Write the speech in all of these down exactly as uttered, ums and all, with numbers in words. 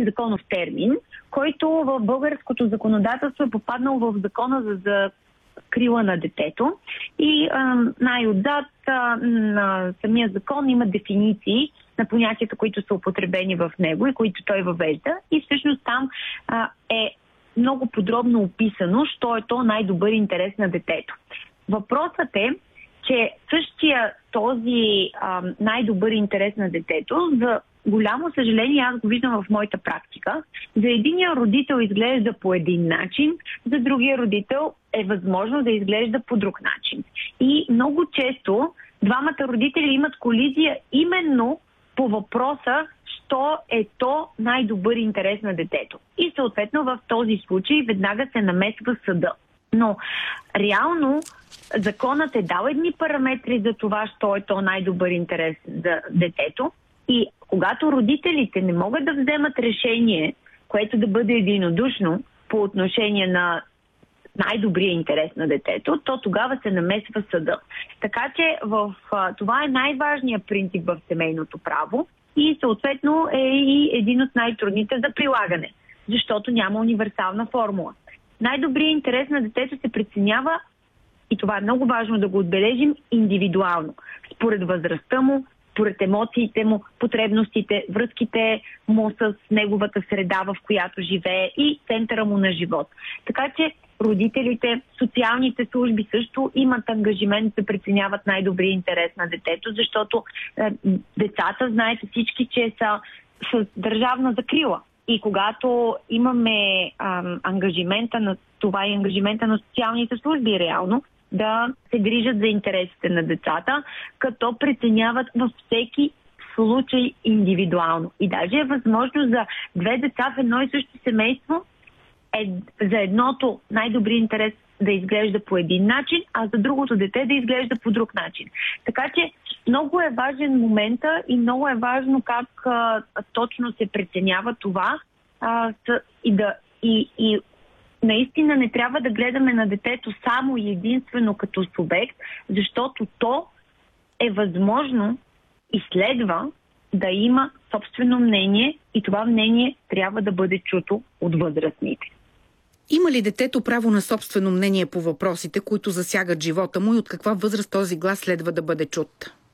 един законов термин, който в българското законодателство е попаднал в закона за закрила на детето. И а, най-отзад а, на самия закон има дефиниции на понятията, които са употребени в него и които той въвежда. И всъщност там а, е много подробно описано, що е то най-добър интерес на детето. Въпросът е, че същия този а, най-добър интерес на детето, за голямо съжаление, аз го виждам в моята практика, за единия родител изглежда по един начин, за другия родител е възможно да изглежда по друг начин. И много често двамата родители имат колизия именно по въпроса, що е то най-добър интерес на детето. И съответно в този случай веднага се намесва съда. Но реално законът е дал едни параметри за това, що е то най-добър интерес за детето. И когато родителите не могат да вземат решение, което да бъде единодушно по отношение на най-добрия интерес на детето, то тогава се намесва съда. Така че в, а, това е най-важният принцип в семейното право и съответно е и един от най-трудните за прилагане, защото няма универсална формула. Най-добрият интерес на детето се преценява, и това е много важно да го отбележим, индивидуално, според възрастта му, според емоциите му, потребностите, връзките му с неговата среда, в която живее и центъра му на живот. Така че родителите, социалните служби също имат ангажимент да преценяват най-добрия интерес на детето, защото е, децата, знаете всички, че са с държавна закрила. И когато имаме ам, ангажимента на това и ангажимента на социалните служби реално, да се грижат за интересите на децата, като преценяват във всеки случай индивидуално. И даже е възможно за две деца в едно и също семейство е за едното най-добри интерес да изглежда по един начин, а за другото дете да изглежда по друг начин. Така че много е важен момента и много е важно как а, точно се преценява това а, с, и, да, и, и наистина не трябва да гледаме на детето само и единствено като субект, защото то е възможно и следва да има собствено мнение и това мнение трябва да бъде чуто от възрастните. Има ли детето право на собствено мнение по въпросите, които засягат живота му и от каква възраст този глас следва да бъде чут?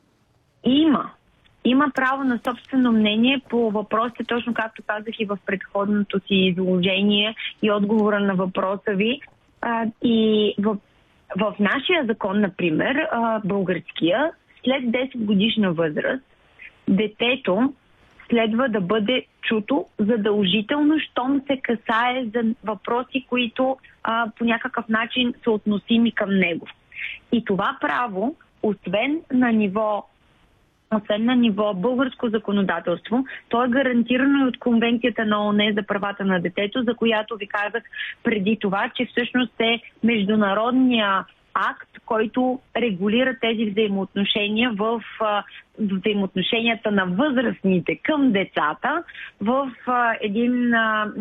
Има. Има право на собствено мнение по въпросите, точно както казах и в предходното си изложение и отговора на въпроса ви. А, и в, в нашия закон, например, а, българския, след десет годишна възраст, детето следва да бъде чуто задължително, щом се касае за въпроси, които а, по някакъв начин са относими към него. И това право, освен на ниво Освен на ниво българско законодателство, то е гарантирано и от Конвенцията на ООН за правата на детето, за която ви казах преди това, че всъщност е международния акт, който регулира тези взаимоотношения в а, взаимоотношенията на възрастните към децата в а, един, а,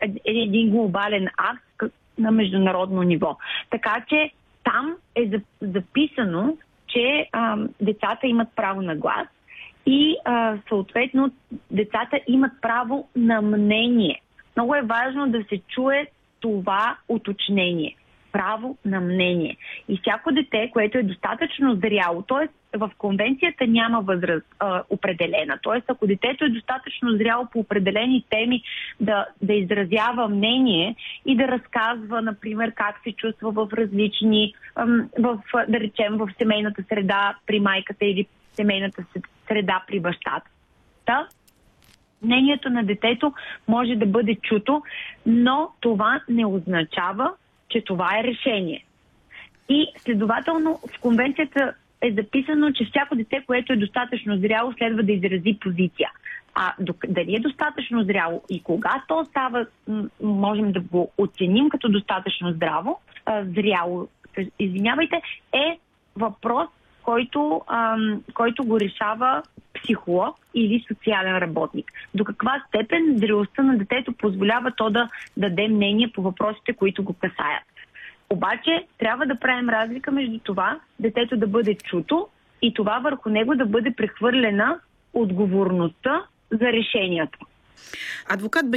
един глобален акт на международно ниво. Така че там е записано, че а, децата имат право на глас и а, съответно децата имат право на мнение. Много е важно да се чуе това уточнение. Право на мнение. И всяко дете, което е достатъчно зряло, т.е. в конвенцията няма възраст а, определена, т.е. ако детето е достатъчно зряло по определени теми да, да изразява мнение и да разказва, например, как се чувства в различни, ам, в, да речем, в семейната среда при майката или семейната среда при бащата. Да? Мнението на детето може да бъде чуто, но това не означава, че това е решение. И следователно в конвенцията е записано, че всяко дете, което е достатъчно зряло, следва да изрази позиция. А дали е достатъчно зряло и кога то става, можем да го оценим като достатъчно здраво, зряло, извинявайте, е въпрос, който, ам, който го решава психолог или социален работник. До каква степен зрелостта на детето позволява то да даде мнение по въпросите, които го касаят. Обаче трябва да правим разлика между това детето да бъде чуто и това върху него да бъде прехвърлена отговорността за решението. Адвокат